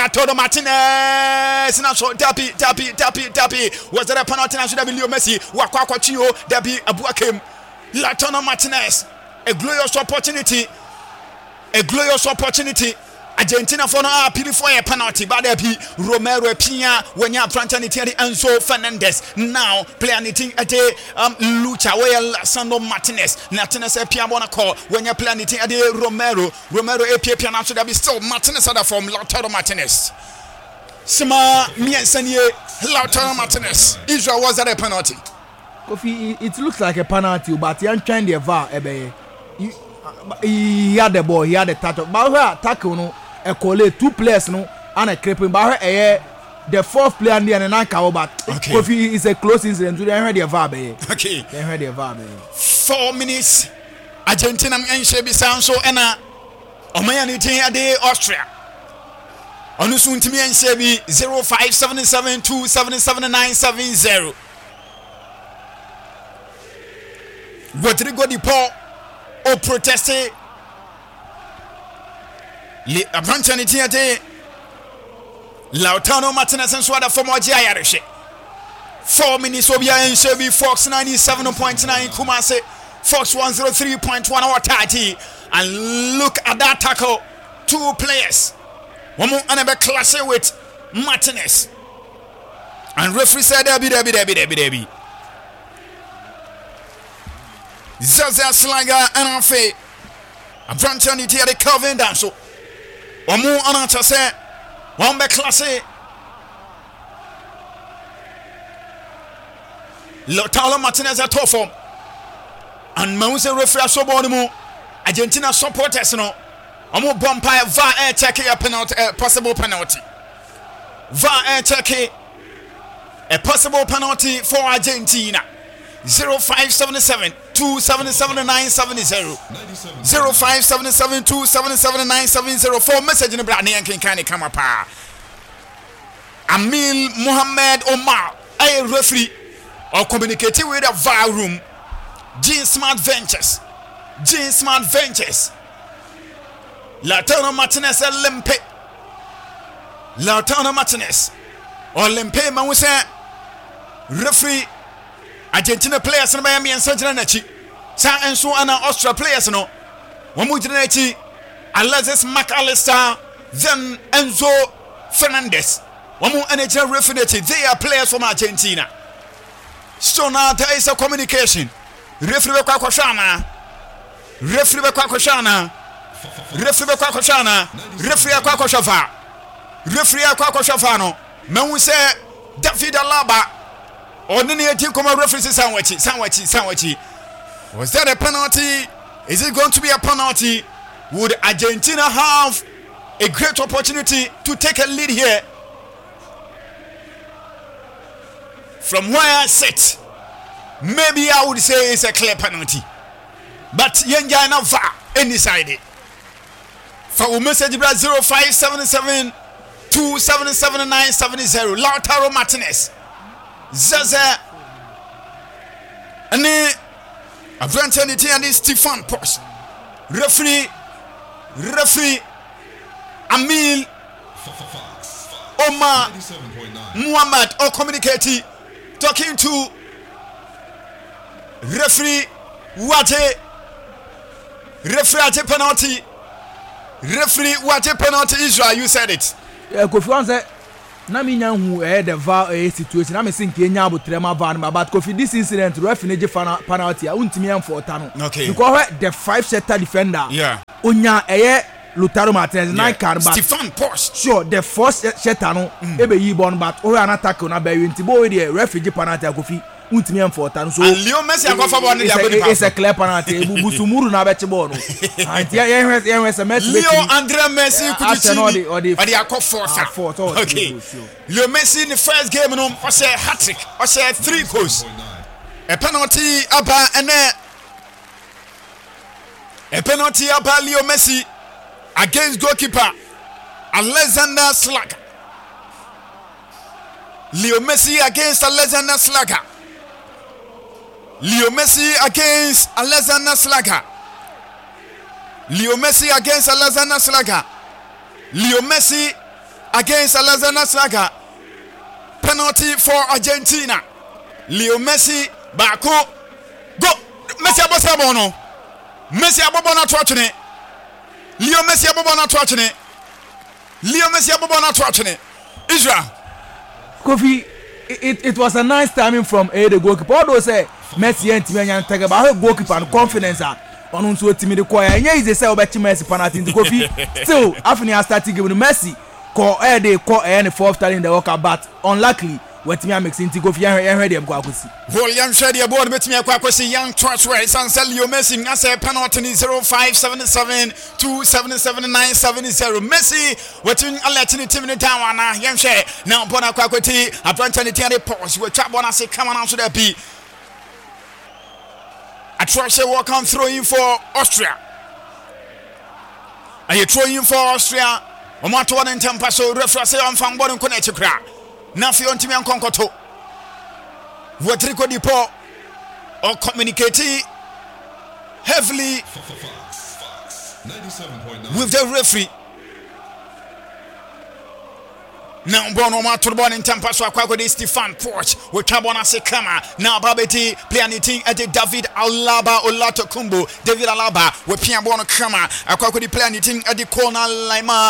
Lautaro Martinez. Now so Dabi. Was there a penalty? Now should have been Leo Messi. Wakwa Chio. Dabi Abuakim. Lautaro Martinez. A glorious opportunity. Argentina for now appeal for a penalty, but there be Romero Pina when you have Frantanity Enzo Fernandez. Now play anything at Lucha well Sandro Martinez Pia Monaco when you play anything at Romero AP Piano should be still Martinez at the form Lautaro Martinez. Sima Miensanye Lautaro Martinez. Israel was at a penalty. Kofi, it looks like a penalty, but you're trying the VAR. He had the ball, he had the tackle. But tackle no, a collate 2 players no, and a creeping. But the 4th player and the anchor. But Kofi is a close incident. They heard the VAR. Okay, they heard the VAR. 4 minutes. Argentina and Shebi Sanso and Omayani at the Austria. Onusun to me and Shebi 0577277970. Rodrigo Di Paul. O proteste le abranchani tiate Lautaro Martinez and Swada for Moji Irish 4 minutes obia and Shebi Fox 97.9 Kumase Fox 103.1 our 30 and look at that tackle 2 players one more another class with Martinez and referee said Debbie Zaza Slaga and Anfe. A branch on it here, the Calvin Danso. One more on answer, say, one back class. Lautaro Martinez at top form. And Mousse referee so bonimo. Argentina supporters no. A more bumpire VAR air check a penalty, a possible penalty. VAR air check a possible penalty for Argentina. 0577277970 0577277970 for message in the brand and can come up. Amil Mohammed Omar, a referee or communicating with a VAR room. Gene Smart Ventures. Lautaro Martinez Lempe. Lautaro Martinez or Lempe Mawuse referee. Argentina players no Miami and Sanjana Nachi. Sa and so and Austria players no. Wamujinachi, Alexis McAllister, then Enzo Fernandez. Wamu energy refinity. They are players from Argentina. So now there is a communication. Referee Kwakwashana. Referee Kwakwashava. Men we say David Alaba. Ordinary team come references Sanwachi. Was that a penalty? Is it going to be a penalty? Would Argentina have a great opportunity to take a lead here? From where I sit, maybe I would say it's a clear penalty. But Yenjana VAR undecided. For message 0577277970 Lautaro Martinez. Zaza and Avrantanity and Stefan Post. Referee Amil Omar Muhammad or communicating talking to referee Wate penalty. Referee Wate penalty Israel, you said it. Yeah, Kofi said na me nya hu the VAR situation na me think enya abotrema VAR but Kofi this incident referee je penalty a untimi enforta no because the 5 setter defender onya Lautaro Martinez 9 card but Stefan Post sure the first setter no ebe yi bon but o an attack na be enti bo we the referee je penalty Kofi untimi enforta no so Leo Messi akofa ball na the it's a clear penalty busumuru na be che ball no anti yen se Messi Leo Andre Messi kudichi or the akofa force okay Leo Messi in the first game no o say hat-trick o say 3 goals a penalty aba ene a penalty aba Leo Messi against goalkeeper Alexander Slaga. Leo Messi against Alexander Slaga. Leo Messi against Alexander Slaga. Leo Messi against Alexander Slaga. Leo Messi against Alexander Slaga. Penalty for Argentina. Leo Messi Bako. Go Messi Abosabono. Messi Abobona Twachene. Leo Messi Abobona Twachene. Leo Messi Abobona Twachene. Israel. Kofi, it was a nice timing from the goalkeeper. Although say Messi and Timmy take about goalkeeper and confidence on unto Timmy the choir. And yes, they say about Messi penalty to Kofi. Still, after he started giving Messi call they call any fourth time in the World Cup, but unluckily what me makes into Kofi and ready am kwakusi. William Shady aboard with me kwakusi young transfer Sansel Leo Messi as a penalty 0577277970 Messi wetting a Latin team in town young share now bona kwakuti a brantani tiare pause with trap bona say come on to the be a transfer walk on throwing for Austria. Are you throwing for Austria? Omato one in temper so reference on fan board and connect crack. Nafi on Timmy and Concoto. What Rico Dipo or communicating heavily with the referee. Now Bono Maturban in Tampa so Aqua Stefan Porch with Cabona Sekama. Now Babeti playing at David Alaba Olato Kumbo, David Alaba with Piabono Kama, Aqua playing at the corner Lima.